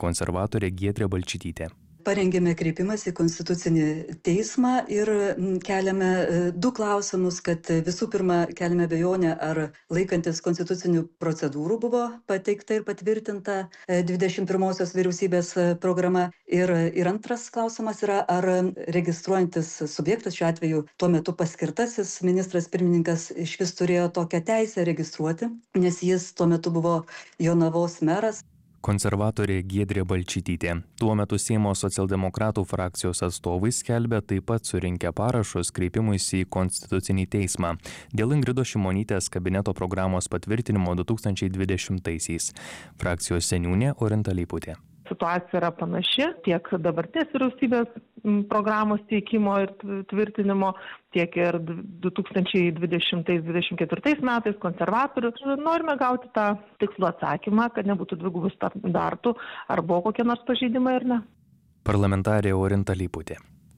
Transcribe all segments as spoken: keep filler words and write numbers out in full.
konservatorė Giedrė Balčytytė. Parengėme kreipimąsi į Konstitucinį teismą ir keliame du klausimus, kad visų pirma keliame abejonę, ar laikantis konstitucinių procedūrų buvo pateikta ir patvirtinta dvidešimt pirmosios vyriausybės programa. Ir, ir antras klausimas yra, ar registruojantis subjektas, šiuo atveju tuo metu paskirtasis ministras pirmininkas, iš vis turėjo tokią teisę registruoti, nes jis tuo metu buvo Jonavos meras. Konservatorė Giedrė Balčytytė. Tuo metu Seimo socialdemokratų frakcijos atstovai skelbia taip pat surinkę parašus kreipimuisi į Konstitucinį teismą dėl Ingridos Šimonytės kabineto programos patvirtinimo du tūkstančiai dvidešimtaisiais. Frakcijos seniūnė Orinta Leiputė. Situacija yra panaši tiek dabartinės vyriausybės programos teikimo ir tvirtinimo, tiek ir du tūkstančiai dvidešimtais dvidešimt ketvirtais metais konservatorių. Norime gauti tą tikslų atsakymą, kad nebūtų dvigubų standartų, ar buvo kokie nors pažeidimai ar ne. Parlamentarė Orinta Leiputė.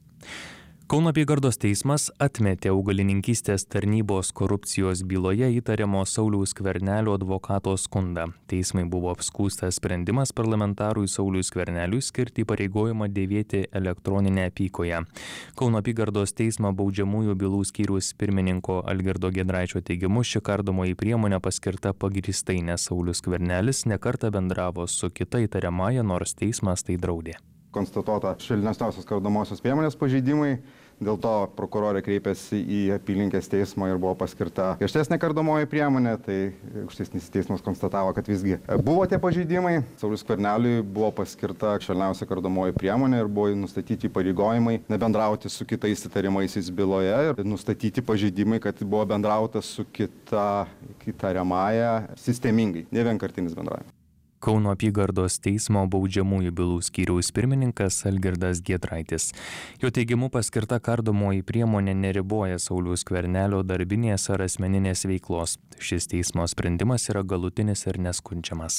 Kauno apygardos teismas atmetė augalininkystės tarnybos korupcijos byloje įtariamo Sauliaus Skvernelio advokato skundą. Teismui buvo apskųstas sprendimas parlamentarui Sauliui Skverneliui skirti įpareigojimą dėvėti elektroninę apykoję. Kauno apygardos teismo baudžiamųjų bylų skyriaus pirmininko Algirdo Giedraičio teigimu, ši kardomoji priemonė paskirta pagrįstai, nes Saulius Skvernelis nekartą bendravo su kita įtariamąja, nors teismas tai draudė. Konstatuota švelnesniausios kardomosios priemonės pažeidimai, dėl to prokurorė kreipėsi į apylinkės teismą ir buvo paskirta griežtesnė kardomoji priemonė, tai aukštesnis teismas konstatavo, kad visgi buvo tie pažeidimai. Sauliui Skverneliui buvo paskirta švelniausia kardomoji priemonė ir buvo nustatyti įpareigojimai nebendrauti su kitais įtariamaisiais byloje ir nustatyti pažeidimai, kad buvo bendrauta su kita įtariamąja sistemingai, ne vienkartinis bendravimas. Kauno apygardos teismo baudžiamųjų bylų skyriaus pirmininkas Algirdas Giedraitis. Jo teigimu paskirta kardomoji priemonė neriboja Sauliaus Skvernelio darbinės ar asmeninės veiklos. Šis teismo sprendimas yra galutinis ir neskundžiamas.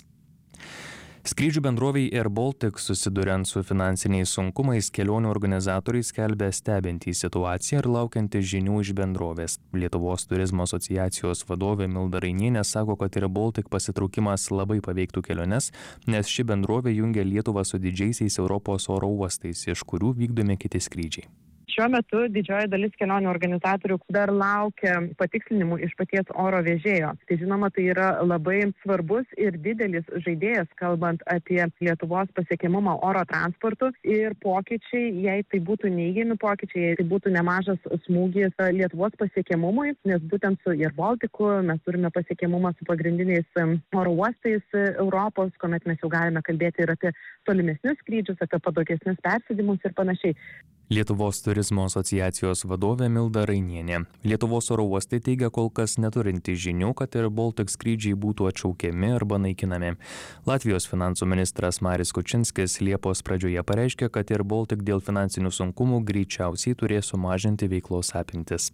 Skrydžių bendrovei Air Baltic susiduriant su finansiniais sunkumais, kelionių organizatoriai skelbia stebintį situaciją ir laukiantį žinių iš bendrovės. Lietuvos turizmo asociacijos vadovė Milda Rainienė sako, kad Air Baltic pasitraukimas labai paveiktų keliones, nes ši bendrovė jungia Lietuvą su didžiaisiais Europos oro uostais, iš kurių vykdomi kiti skrydžiai. Šiuo metu didžioji dalis kelionių organizatorių dar laukia patikslinimų iš paties oro vežėjo. Tai žinoma, tai yra labai svarbus ir didelis žaidėjas, kalbant apie Lietuvos pasiekiamumą oro transportu. Ir pokyčiai, jei tai būtų neigiami pokyčiai, jei tai būtų nemažas smūgis Lietuvos pasiekiamumui, nes būtent su Air Balticu mes turime pasiekiamumą su pagrindiniais oro uostais Europos, kuomet mes jau galime kalbėti ir apie tolimesnius skrydžius, apie patogesnius persėdimus ir panašiai. Lietuvos turizmo asociacijos vadovė Milda Rainienė. Lietuvos oro uostai teigia kol kas neturinti žinių, kad Air Baltic skrydžiai būtų atšaukiami arba naikinami. Latvijos finansų ministras Maris Kučinskis Liepos pradžioje pareiškė, kad Air Baltic dėl finansinių sunkumų greičiausiai turės sumažinti veiklos apimtis.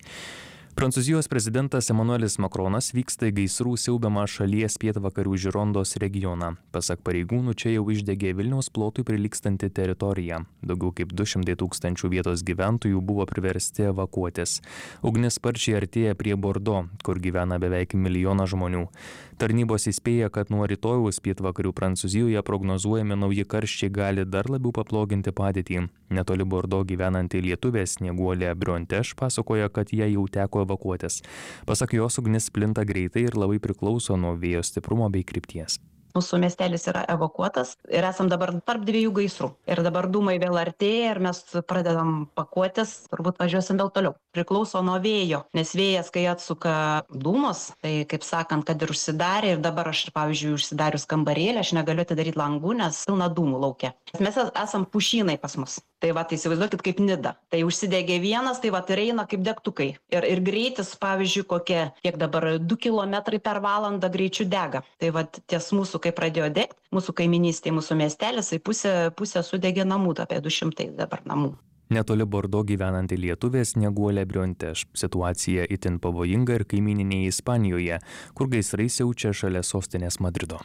Prancūzijos prezidentas Emmanuelis Macronas vyksta į gaisrų siaubiamą šalies pietvakarių Žirondos regioną. Pasak pareigūnų, čia jau išdegė Vilniaus plotui prilygstanti teritorija. Daugiau kaip du šimtai tūkstančių vietos gyventojų buvo priversti evakuotis. Ugnis sparčiai artėja prie Bordo, kur gyvena beveik milijonas žmonių. Tarnybos įspėja, kad nuo rytojaus pietvakarių Prancūzijoje prognozuojami nauji karščiai gali dar labiau paploginti padėtį. Netoli Bordo gyvenanti lietuvė Snieguolė Brionteš pasakoja, kad jai jau teko evakuotis. Pasak jos, ugnis plinta greitai ir labai priklauso nuo vėjo stiprumo bei krypties. Mūsų miestelis yra evakuotas ir esam dabar tarp dviejų gaisrų. Ir dabar dūmai vėl artėja ir mes pradedam pakuotis, turbūt važiuosim vėl toliau. Priklauso nuo vėjo, nes vėjas, kai atsuka dūmus, tai kaip sakant, kad ir užsidarė ir dabar aš, pavyzdžiui, užsidarius kambarėlį, aš negaliu atidaryti langų, nes pilna dūmų laukia. Mes esam pušynai pas mus. Tai va, tai įsivaizduokit kaip Nida. Tai užsidegė vienas, tai va, ir eina kaip degtukai. Ir, ir greitis, pavyzdžiui, kokie, kiek dabar du kilometrai per valandą greičiu dega. Tai va, ties mūsų, kai pradėjo degti, mūsų kaiminystė, mūsų miestelis, tai pusė, pusė sudegė namų, apie du šimtai dabar namų. Netoli Bordo gyvenanti lietuvė Snieguolė Brionteš. Situacija itin pavojinga ir kaimyninėje Ispanijoje, kur gaisrai siaučia šalia sostinės Madrido.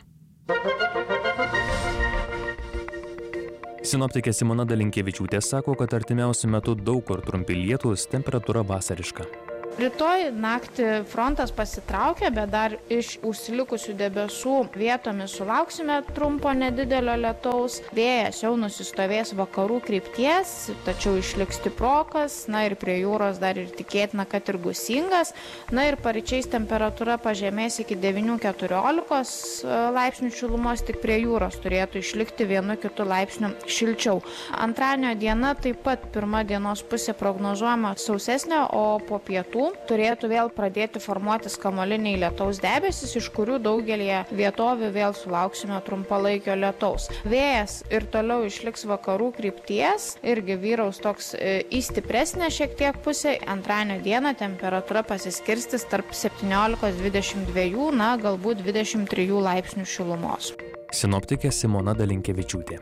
Sinoptikė Simona Dalinkievičiūtė sako, kad artimiausiu metu daug kur trumpi lietūs, temperatūra vasariška. Rytoj naktį frontas pasitraukia, bet dar iš užsilikusių debesų vietomis sulauksime trumpo nedidelio lietaus. Vėjas jau nusistovės vakarų krypties, tačiau išliks stiprokas, na ir prie jūros dar ir tikėtina, kad ir gūsingas. Na ir paryčiais temperatūra pažemės iki devynių keturiolikos laipsnių šilumos, tik prie jūros turėtų išlikti vienu kitu laipsniu šilčiau. Antradienio diena taip pat pirma dienos pusė prognozuojama sausesnė, o po pietų turėtų vėl pradėti formuotis kamuoliniai lietaus debesis, iš kurių daugelį vietovių vėl sulauksime trumpalaikio lietaus. Vėjas ir toliau išliks vakarų krypties, irgi vyraus toks į stipresnę šiek tiek pusę. Antradienio dieną temperatūra pasiskirstis tarp septyniolikos dvidešimt dviejų, na galbūt dvidešimt trijų laipsnių šilumos. Sinoptikė Simona Dalinkevičiūtė.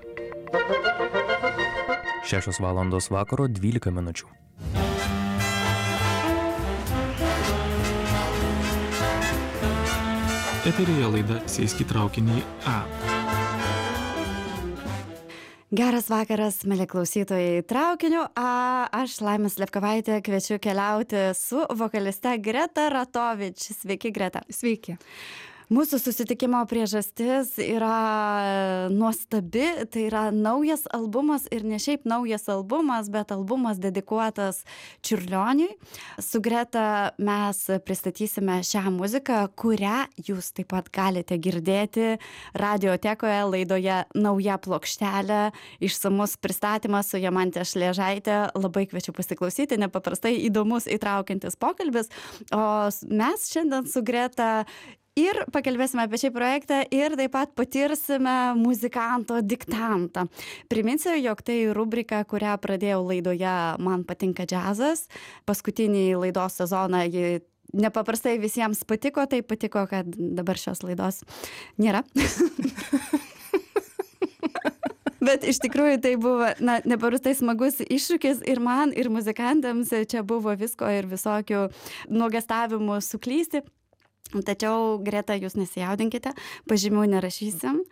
Šešios valandos vakaro dvylika minučių. Eteryje laida Sėsk į traukinį A. Geras vakaras, mėly klausytojai traukiniu A. Aš Laima Slepkovaitė kviečiu keliauti su vokaliste Greta Ratovič. Sveiki, Greta. Sveiki. Mūsų susitikimo priežastis yra nuostabi, tai yra naujas albumas ir ne šiaip naujas albumas, bet albumas dedikuotas Čiurlioniui. Su Greta mes pristatysime šią muziką, kurią jūs taip pat galite girdėti radiotekoje laidoje Nauja plokštelė. Išsamus pristatymas su Jamante Šležaite. Labai kviečiu pasiklausyti, nepaprastai įdomus įtraukiantis pokalbis. O mes šiandien su Greta ir pakalbėsime apie šį projektą ir taip pat patirsime muzikanto diktantą. Priminsiu, jog tai rubrika, kurią pradėjau laidoje Man patinka džiazas. Paskutinį laidos sezoną ji nepaprastai visiems patiko, tai patiko, kad dabar šios laidos nėra. Bet iš tikrųjų tai buvo na, nepaprastai smagus iššūkis ir man, ir muzikantams. Čia buvo visko ir visokių nuogastavimų suklysti. Tačiau, Greta, jūs nesijaudinkite, pažymių nerašysim,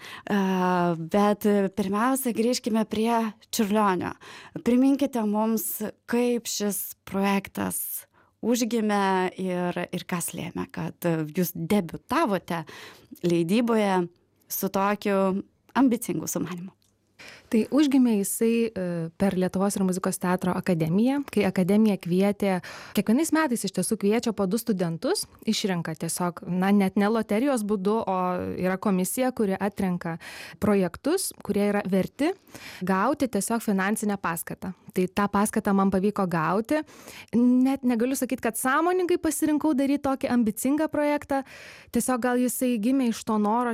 bet pirmiausia, grįžkime prie Čiurlionio. Priminkite mums, kaip šis projektas užgimė ir, ir kas lėmė, kad jūs debiutavote leidyboje su tokiu ambicingu sumanymu. Tai užgimė jisai per Lietuvos ir muzikos teatro akademiją, kai akademija kvietė, kiekvienais metais iš tiesų kviečia po du studentus, išrenka tiesiog, na, net ne loterijos būdu, o yra komisija, kuri atrenka projektus, kurie yra verti gauti tiesiog finansinę paskatą. Tai tą paskatą man pavyko gauti. Net negaliu sakyti, kad sąmoningai pasirinkau daryti tokį ambicingą projektą, tiesiog gal jisai gimė iš to noro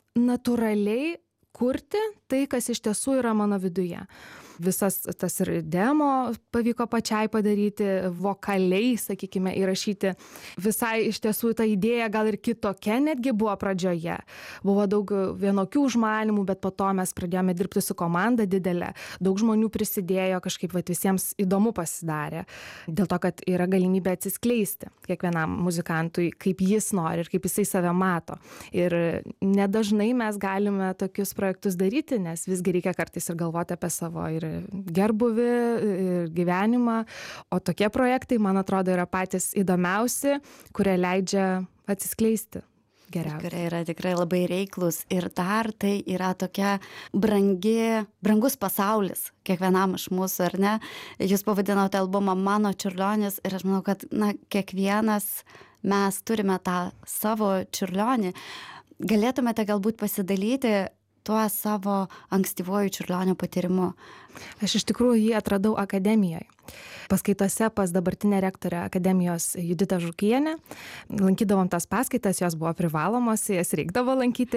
natūraliai kurti tai, kas iš tiesų yra mano viduje. Visas tas ir demo pavyko pačiai padaryti, vokaliai, sakykime, įrašyti. Visai iš tiesų ta idėja gal ir kitokia netgi buvo pradžioje. Buvo daug vienokių užmanimų, bet po to mes pradėjome dirbti su komanda didelė. Daug žmonių prisidėjo, kažkaip vat, visiems įdomu pasidarė. Dėl to, kad yra galimybė atsiskleisti kiekvienam muzikantui, kaip jis nori ir kaip jisai save mato. Ir nedažnai mes galime tokius projektus daryti, nes visgi reikia kartais ir galvoti apie savo ir gerbuvį, ir gyvenimą, o tokie projektai, man atrodo, yra patys įdomiausi, kurie leidžia atsiskleisti geriausiai. Kurie yra tikrai labai reiklus ir dar tai yra tokia brangi, brangus pasaulis kiekvienam iš mūsų, ar ne? Jūs pavadinote albumą Mano Čiurlionis ir aš manau, kad na, kiekvienas mes turime tą savo čiurlionį. Galėtumėte galbūt pasidalyti tuo savo ankstyvuoju Čiurlionio patyrimu? Aš iš tikrųjų jį atradau akademijoje. Paskaitose pas dabartinę rektorę akademijos Juditą Žukienę. Lankydavom tas paskaitas, jos buvo privalomos, jas reikdavo lankyti,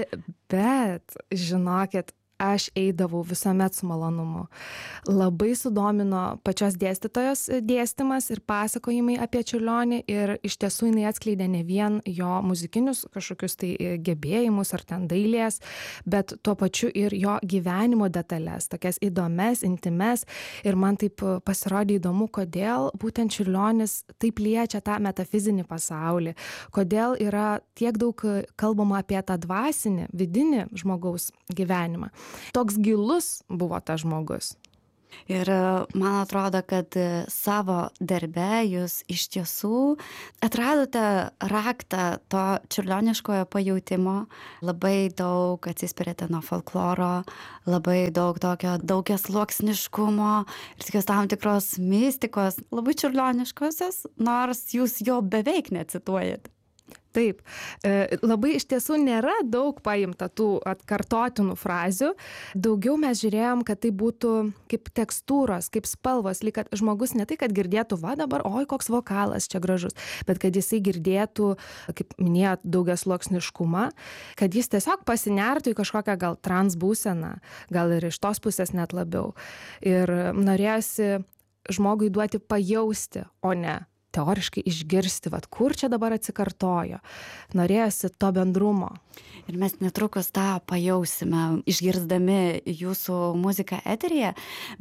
bet žinokit, aš eidavau visuomet su malonumu. Labai sudomino pačios dėstytojos dėstymas ir pasakojimai apie Čiurlionį ir iš tiesų jinai atskleidė ne vien jo muzikinius kažkokius tai gebėjimus ar ten dailės, bet tuo pačiu ir jo gyvenimo detalės, tokias įdomias, intimes ir man taip pasirodė įdomu, kodėl būtent Čiurlionis taip liečia tą metafizinį pasaulį, kodėl yra tiek daug kalbama apie tą dvasinį, vidinį žmogaus gyvenimą. Toks gilus buvo tas žmogus. Ir man atrodo, kad savo darbe jūs iš tiesų atradote raktą to čiurlioniškojo pajautimo, labai daug atsispiriate nuo folkloro, labai daug tokio daugiasluoksniškumo ir tokios tam tikros mistikos, labai čiurlioniškosios, nors jūs jo beveik necituojate. Taip, labai iš tiesų nėra daug paimta tų atkartotinų frazių. Daugiau mes žiūrėjom, kad tai būtų kaip tekstūros, kaip spalvos, lyg kad žmogus ne tai, kad girdėtų, va dabar, oi, koks vokalas čia gražus, bet kad jisai girdėtų, kaip minėjot, daugiasluoksniškumą, kad jis tiesiog pasinertų į kažkokią gal trans būseną, gal ir iš tos pusės net labiau. Ir norėjosi žmogui duoti pajausti, o ne teoriškai išgirsti, vat kur čia dabar atsikartojo. Norėjosi to bendrumo. Ir mes netrukus tą pajausime, išgirsdami jūsų muziką eteryje,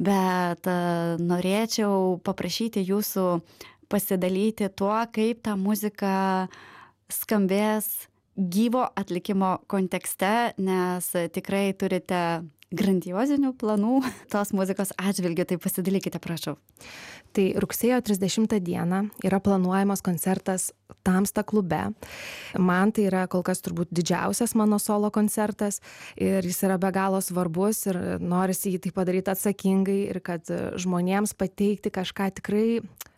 bet norėčiau paprašyti jūsų pasidalyti tuo, kaip ta muzika skambės gyvo atlikimo kontekste, nes tikrai turite grandiozinių planų tos muzikos atžvilgiu, tai pasidalykite, prašau. Tai rugsėjo trisdešimtą dieną yra planuojamas koncertas Tamsta klube. Man tai yra kol kas turbūt didžiausias mano solo koncertas ir jis yra be galo svarbus ir norisi jį tai padaryti atsakingai ir kad žmonėms pateikti kažką tikrai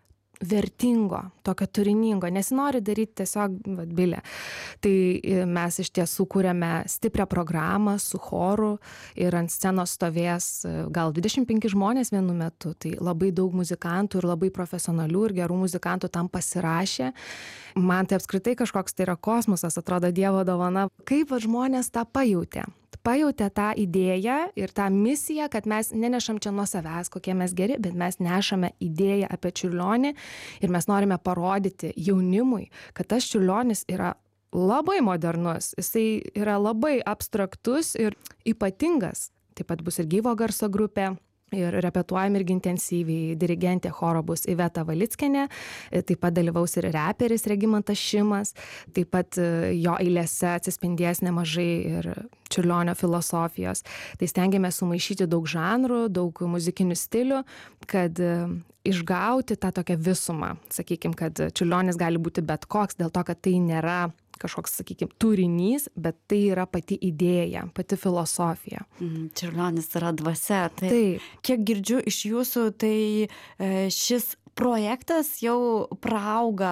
vertingo, tokio turiningo, nesinori daryti tiesiog vat, bilę. Tai mes iš tiesų kūrėme stiprią programą su choru ir ant scenos stovės gal dvidešimt penki žmonės vienu metu. Tai labai daug muzikantų ir labai profesionalių ir gerų muzikantų tam pasirašė. Man tai apskritai kažkoks tai yra kosmosas, atrodo Dievo dovana. Kaip va, žmonės tą pajautė? Pajautė tą idėją ir tą misiją, kad mes nenešam čia nuo savęs, kokie mes geri, bet mes nešame idėją apie Čiurlionį ir mes norime parodyti jaunimui, kad tas Čiurlionis yra labai modernus, jisai yra labai abstraktus ir ypatingas. Taip pat bus ir gyvo garso grupė. Ir repetuojam irgi intensyviai, dirigentė choro bus Iveta Valickienė, taip pat dalyvaus ir reperis Regimantas Šimas, taip pat jo eilėse atsispindės nemažai ir Čiurlionio filosofijos. Tai stengiamės sumaišyti daug žanrų, daug muzikinių stilių, kad išgauti tą tokią visumą. Sakykime, kad Čiurlionis gali būti bet koks, dėl to, kad tai nėra kažkoks, sakykime, turinys, bet tai yra pati idėja, pati filosofija. Mm, Čiurlionis yra dvasia. Tai Taip. Kiek girdžiu iš jūsų, tai šis projektas jau praauga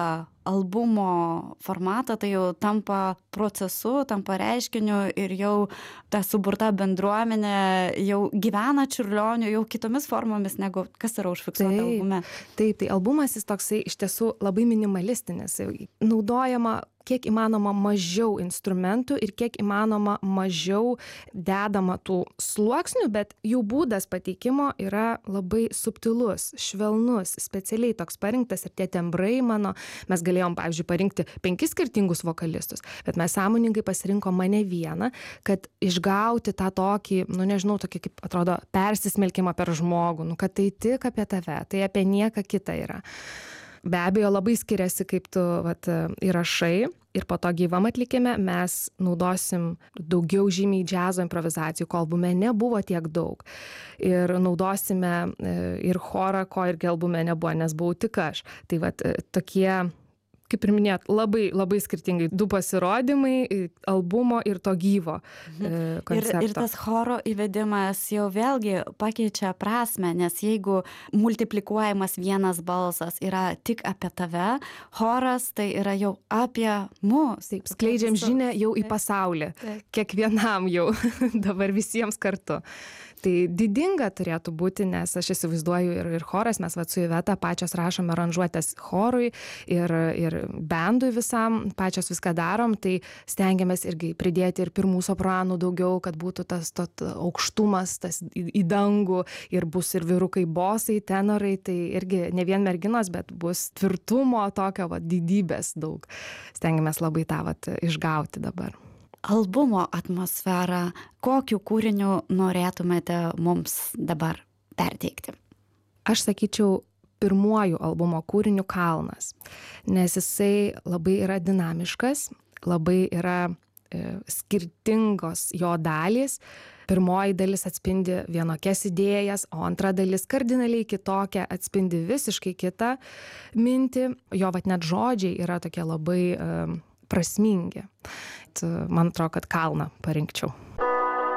albumo formatą, tai jau tampa procesu, tampa reiškiniu ir jau ta suburta bendruomenė jau gyvena Čiurlioniu jau kitomis formomis, negu kas yra užfiksuota Taip. albume. Taip, tai albumas jis toksai iš tiesų labai minimalistinis. Naudojama kiek įmanoma mažiau instrumentų ir kiek įmanoma mažiau dedama tų sluoksnių, bet jų būdas pateikimo yra labai subtilus, švelnus, specialiai toks parinktas ir tie tembrai mano, mes galėjom, pavyzdžiui, parinkti penkis skirtingus vokalistus, bet mes sąmoningai pasirinkom mane vieną, kad išgauti tą tokį, nu nežinau, tokį, kaip atrodo, persismelkimą per žmogų, nu kad tai tik apie tave, tai apie nieką kitą yra. Be abejo, labai skiriasi, kaip tu vat, įrašai ir po to gyvam atlikime mes naudosim daugiau žymiai džiazo improvizacijų, ko albume nebuvo tiek daug. Ir naudosime ir chorą, ko irgi albume nebuvo, nes buvau tik aš. Tai vat, tokie, kaip ir minėt, labai, labai skirtingai du pasirodymai albumo ir to gyvo mhm. koncerto. Ir, ir tas choro įvedimas jau vėlgi pakeičia prasme, nes jeigu multiplikuojamas vienas balsas yra tik apie tave, choras tai yra jau apie mus. Taip, skleidžiam žinią jau į pasaulį. Taip. Kiekvienam jau, dabar visiems kartu. Tai didinga turėtų būti, nes aš įsivaizduoju ir, ir choras, mes vat su Iveta pačios rašome aranžuotės chorui ir, ir bendui visam, pačios viską darom, tai stengiamės irgi pridėti ir pirmų sopranų daugiau, kad būtų tas tot, aukštumas, tas į, į dangų ir bus ir vyrukai bosai, tenorai, tai irgi ne vien merginos, bet bus tvirtumo tokio vat, didybės daug. Stengiamės labai tą vat, išgauti dabar. Albumo atmosferą, kokiu kūriniu norėtumėte mums dabar perteikti? Aš sakyčiau, pirmuoju albumo kūriniu Kalnas, nes jisai labai yra dinamiškas, labai yra e, skirtingos jo dalys, pirmoji dalis atspindi vienokias idėjas, o antra dalis kardinaliai kitokia, atspindi visiškai kitą mintį. Jo vat net žodžiai yra tokie labai um, prasmingi. Man atrodo, kad Kalną parinkčiau.